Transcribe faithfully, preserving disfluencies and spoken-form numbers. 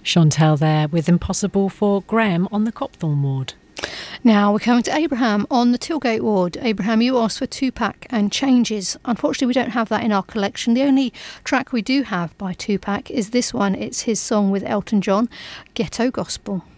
Chantel there with Impossible for Graham on the Copthorne ward. Now we're coming to Abraham on the Tilgate ward. Abraham, you asked for Tupac and Changes. Unfortunately, we don't have that in our collection. The only track we do have by Tupac is this one. It's his song with Elton John, Ghetto Gospel.